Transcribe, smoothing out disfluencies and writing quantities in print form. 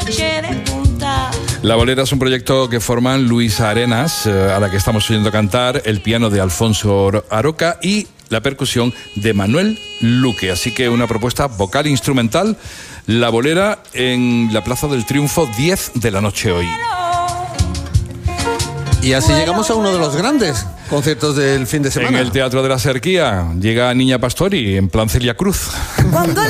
La Bolera es un proyecto que forman Luisa Arenas, a la que estamos oyendo cantar, el piano de Alfonso Aroca y la percusión de Manuel Luque. Así que una propuesta vocal instrumental, La Bolera, en la Plaza del Triunfo, 10 de la noche hoy. Y así llegamos a uno de los grandes conciertos del fin de semana. En el Teatro de la Serquía llega Niña Pastori en plan Celia Cruz. Cuando